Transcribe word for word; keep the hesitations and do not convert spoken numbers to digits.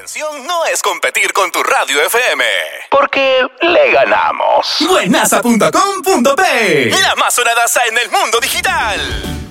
intención no es competir con tu radio F M, porque le ganamos. Buenaza punto com punto pe, la más sonadaza en el mundo digital.